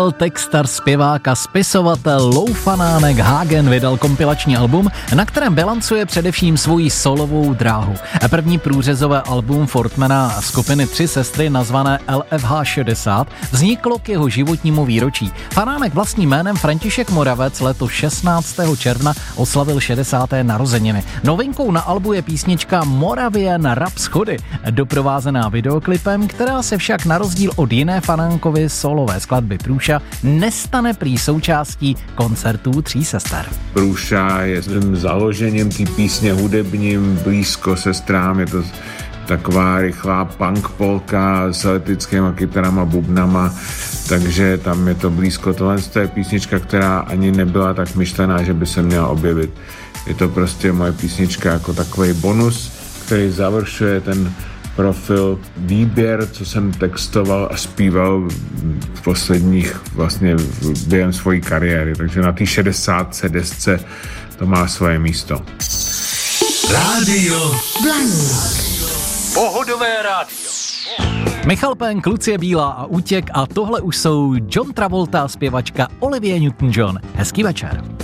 Textař, zpěvák a spisovatel Lou Fanánek Hagen vydal kompilační album, na kterém bilancuje především svoji solovou dráhu. První průřezové album frontmana skupiny Tři sestry nazvané LFH 60 vzniklo k jeho životnímu výročí. Fanánek vlastním jménem František Moravec letos 16. června oslavil 60. narozeniny. Novinkou na albu je písnička Moravian Rap schody, doprovázená videoklipem, která se však na rozdíl od jiné Fanánkovy solové skladby Průša nestane prý součástí koncertů Tří sester. Průša je svým založením té písně hudebním blízko sestrám, je to taková rychlá punk polka s elektrickýma kytarama, bubnama, takže tam je to blízko. Tohle je písnička, která ani nebyla tak myšlená, že by se měla objevit. Je to prostě moje písnička jako takový bonus, který završuje ten profil, výběr, co jsem textoval a zpíval v posledních vlastně během svojí kariéry. Takže na té 60. desce to má svoje místo. Rádio Blaník. Pohodové rádio. Michal Penk, Lucie Bílá a Útěk a tohle už jsou John Travolta, zpěvačka Olivia Newton-John. Hezký večer.